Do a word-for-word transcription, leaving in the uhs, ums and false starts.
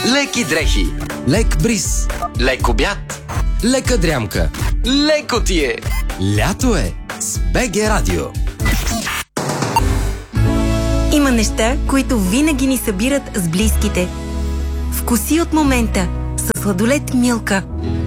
Леки дрехи. Лек бриз. Лек обяд. Лека дрямка. Леко ти е. Лято е с БГ Радио. Има неща, които винаги ни събират с близките. Вкуси от момента с сладолед Милка.